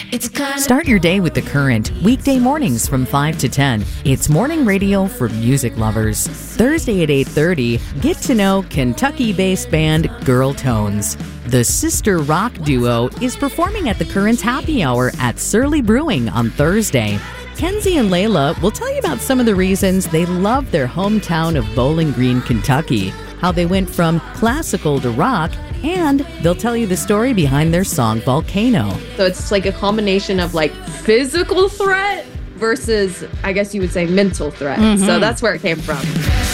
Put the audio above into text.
Start your day with The Current, weekday mornings from 5 to 10. It's morning radio for music lovers. Thursday at 8:30, get to know Kentucky-based band Girl Tones. The sister rock duo is performing at The Current's Happy Hour at Surly Brewing on Thursday. Kenzie and Layla will tell you about some of the reasons they love their hometown of Bowling Green, Kentucky, how they went from classical to rock, and they'll tell you the story behind their song Volcano. So it's like a combination of like physical threat versus, I guess you would say, mental threat. So that's where it came from.